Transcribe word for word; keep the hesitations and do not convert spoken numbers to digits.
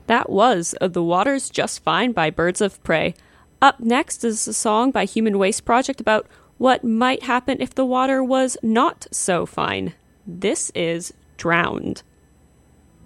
That was The Water's Just Fine by Birds of Prey. Up next is a song by Human Waste Project about what might happen if the water was not so fine. This is Drowned.